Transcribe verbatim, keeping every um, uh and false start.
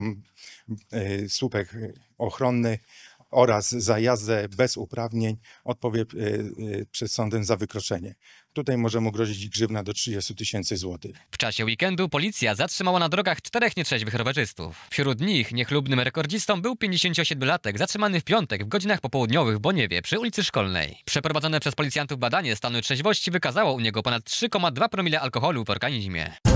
mm, y, słupek ochronny oraz za jazdę bez uprawnień odpowie y, y, przed sądem za wykroczenie. Tutaj może mu grozić grzywna do trzydziestu tysięcy złotych. W czasie weekendu policja zatrzymała na drogach czterech nietrzeźwych rowerzystów. Wśród nich niechlubnym rekordzistą był pięćdziesięciosiedmiolatek zatrzymany w piątek w godzinach popołudniowych w Boniewie przy ulicy Szkolnej. Przeprowadzone przez policjantów badanie stanu trzeźwości wykazało u niego ponad trzy przecinek dwa promile alkoholu w organizmie.